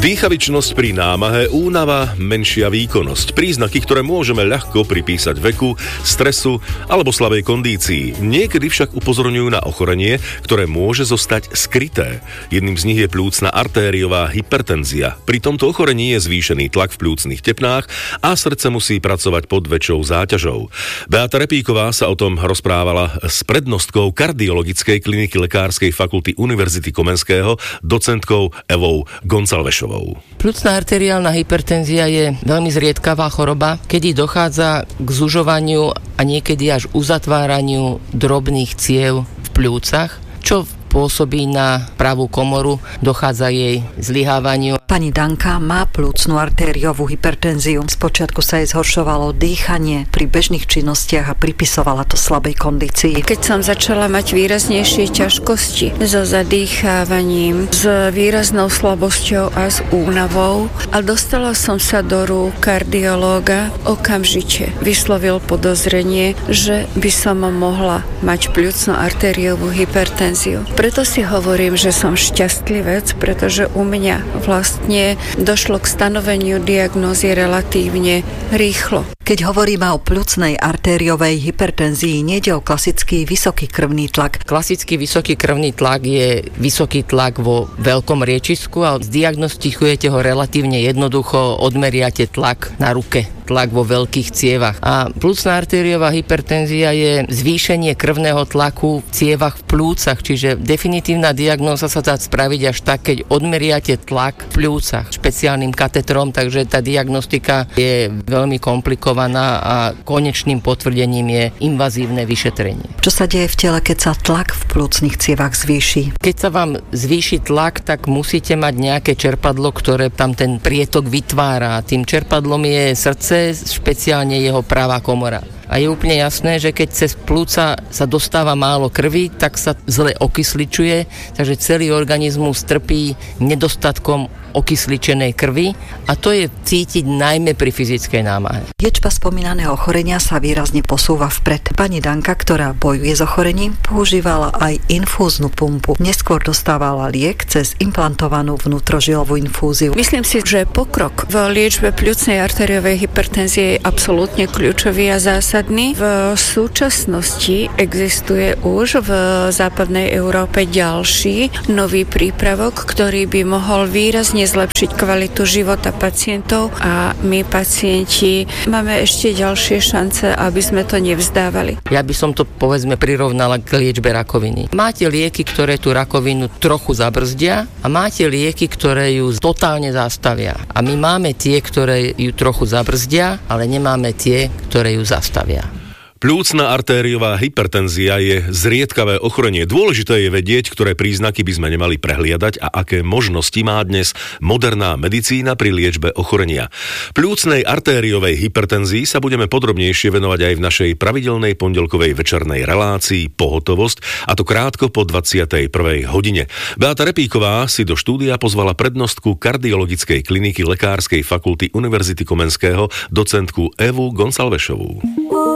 Dýchavičnosť pri námahe, únava, menšia výkonnosť. Príznaky, ktoré môžeme ľahko pripísať veku, stresu alebo slabej kondícii. Niekedy však upozorňujú na ochorenie, ktoré môže zostať skryté. Jedným z nich je pľúcna artériová hypertenzia. Pri tomto ochorení je zvýšený tlak v pľúcnych tepnách a srdce musí pracovať pod väčšou záťažou. Beata Repíková sa o tom rozprávala s prednostkou kardiologickej kliniky Lekárskej fakulty Univerzity Komenského, docentkou Evou Goncalvešovou. Pľúcna arteriálna hypertenzia je veľmi zriedkavá choroba, kedy dochádza k zužovaniu a niekedy až uzatváraniu drobných ciev v pľúcach, čo pôsobí na pravú komoru, dochádza jej zlyhávaniu. Pani Danka má pľúcnu artériovú hypertenziu. Spočiatku sa jej zhoršovalo dýchanie pri bežných činnostiach a pripisovala to slabej kondícii. Keď som začala mať výraznejšie ťažkosti so zadýchávaním, s výraznou slabosťou a s únavou a dostala som sa do rúk kardiológa, okamžite vyslovil podozrenie, že by som mohla mať pľúcnu artériovú hypertenziu. Preto si hovorím, že som šťastlivec, pretože u mňa vlastne došlo k stanoveniu diagnózy relatívne rýchlo. Keď hovoríme o pľúcnej artériovej hypertenzii, nejde o klasický vysoký krvný tlak. Klasický vysoký krvný tlak je vysoký tlak vo veľkom riečisku a zdiagnostikujete ho relatívne jednoducho, odmeriate tlak na ruke, tlak vo veľkých cievach. A pľúcna artériová hypertenzia je zvýšenie krvného tlaku v cievach v pľúcach, čiže definitívna diagnóza sa dá spraviť až tak, keď odmeriate tlak v pľúcach špeciálnym katetrom, takže tá diagnostika je veľmi komplikovaná a konečným potvrdením je invazívne vyšetrenie. Čo sa deje v tele, keď sa tlak v pľúcnych cievach zvýši? Keď sa vám zvýši tlak, tak musíte mať nejaké čerpadlo, ktoré tam ten prietok vytvára. Tým čerpadlom je srdce, špeciálne jeho pravá komora. A je úplne jasné, že keď cez pľúca sa dostáva málo krvi, tak sa zle okysličuje, takže celý organizmus trpí nedostatkom okysličenej krvi a to je cítiť najmä pri fyzickej námahe. Liečba spomínaného ochorenia sa výrazne posúva vpred. Pani Danka, ktorá bojuje s ochorením, používala aj infúznu pumpu. Neskôr dostávala liek cez implantovanú vnútrožilovú infúziu. Myslím si, že pokrok v liečbe pľúcnej arteriovej hypertenzie je absolútne kľúčový a zásadný. V súčasnosti existuje už v západnej Európe ďalší nový prípravok, ktorý by mohol výrazne zlepšiť kvalitu života pacientov a my pacienti máme ešte ďalšie šance, aby sme to nevzdávali. Ja by som to povedzme prirovnala k liečbe rakoviny. Máte lieky, ktoré tú rakovinu trochu zabrzdia a máte lieky, ktoré ju totálne zastavia. A my máme tie, ktoré ju trochu zabrzdia, ale nemáme tie, ktoré ju zastavia. Pľúcna artériová hypertenzia je zriedkavé ochorenie. Dôležité je vedieť, ktoré príznaky by sme nemali prehliadať a aké možnosti má dnes moderná medicína pri liečbe ochorenia. Pľúcnej artériovej hypertenzii sa budeme podrobnejšie venovať aj v našej pravidelnej pondelkovej večernej relácii Pohotovosť, a to krátko po 21. hodine. Beata Repíková si do štúdia pozvala prednostku kardiologickej kliniky Lekárskej fakulty Univerzity Komenského, docentku Evu Goncalvešovú.